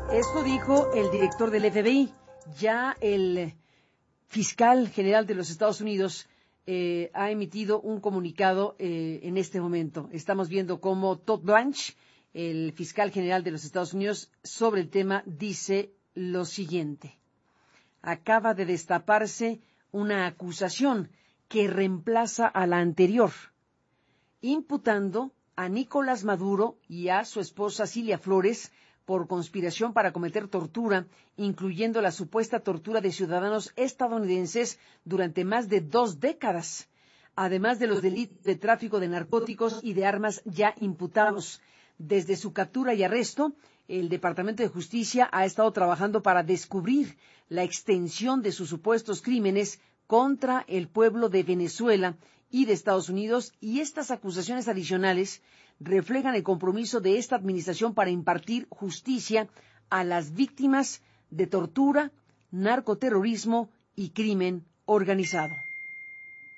Esto dijo el director del FBI. Ya el fiscal general de los Estados Unidos ha emitido un comunicado en este momento. Estamos viendo cómo Todd Blanche, el fiscal general de los Estados Unidos, sobre el tema dice lo siguiente. Acaba de destaparse una acusación que reemplaza a la anterior, imputando a Nicolás Maduro y a su esposa Cilia Flores por conspiración para cometer tortura, incluyendo la supuesta tortura de ciudadanos estadounidenses durante más de 2 décadas, además de los delitos de tráfico de narcóticos y de armas ya imputados. Desde su captura y arresto, el Departamento de Justicia ha estado trabajando para descubrir la extensión de sus supuestos crímenes contra el pueblo de Venezuela y de Estados Unidos, y estas acusaciones adicionales reflejan el compromiso de esta administración para impartir justicia a las víctimas de tortura, narcoterrorismo y crimen organizado.